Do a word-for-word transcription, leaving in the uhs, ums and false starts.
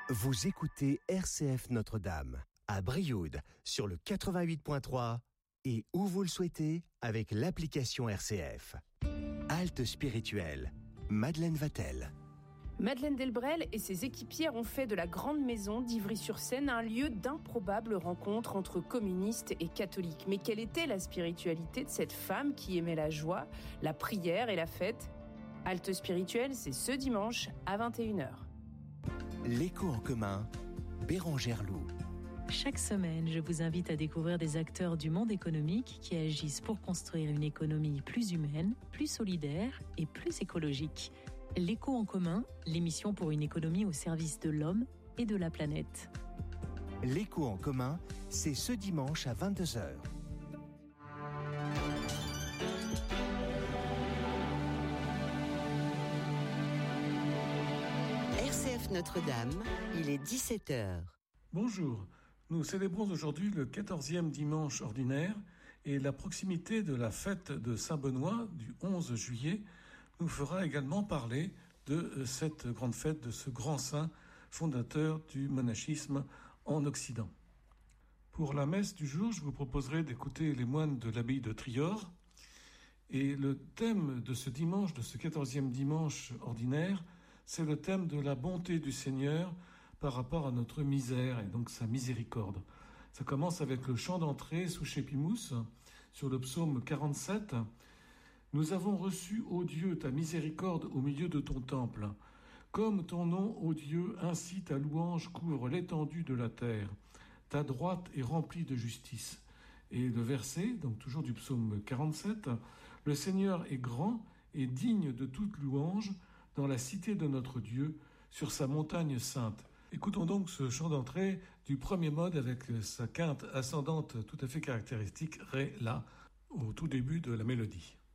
Vous écoutez R C F Notre-Dame, à Brioude, sur le quatre-vingt-huit point trois et où vous le souhaitez, avec l'application R C F. Halte spirituelle, Madeleine Vatel. Madeleine Delbrel et ses équipières ont fait de la Grande Maison d'Ivry-sur-Seine un lieu d'improbables rencontres entre communistes et catholiques. Mais quelle était la spiritualité de cette femme qui aimait la joie, la prière et la fête ? Halte spirituelle, c'est ce dimanche à vingt et une heures. L'écho en commun, Bérangère Loup. Chaque semaine, je vous invite à découvrir des acteurs du monde économique qui agissent pour construire une économie plus humaine, plus solidaire et plus écologique. L'écho en commun, l'émission pour une économie au service de l'homme et de la planète. L'écho en commun, c'est ce dimanche à vingt-deux heures. R C F Notre-Dame, il est dix-sept heures. Bonjour, nous célébrons aujourd'hui le quatorzième dimanche ordinaire et la proximité de la fête de Saint-Benoît du onze juillet nous fera également parler de cette grande fête, de ce grand saint fondateur du monachisme en Occident. Pour la messe du jour, je vous proposerai d'écouter les moines de l'abbaye de Trior. Et le thème de ce dimanche, de ce quatorzième dimanche ordinaire, c'est le thème de la bonté du Seigneur par rapport à notre misère et donc sa miséricorde. Ça commence avec le chant d'entrée sous Chépimous sur le psaume quarante-sept. Nous avons reçu, ô Dieu, ta miséricorde au milieu de ton temple. Comme ton nom, ô Dieu, ainsi ta louange couvre l'étendue de la terre. Ta droite est remplie de justice. Et le verset, donc toujours du psaume quarante-sept, le Seigneur est grand et digne de toute louange dans la cité de notre Dieu, sur sa montagne sainte. Écoutons donc ce chant d'entrée du premier mode avec sa quinte ascendante tout à fait caractéristique, Ré, La, au tout début de la mélodie.